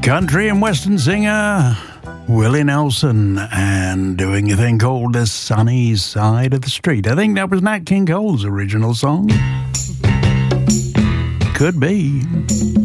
Country and Western singer Willie Nelson, and doing a thing called The Sunny Side of the Street. I think that was Nat King Cole's original song. Could be.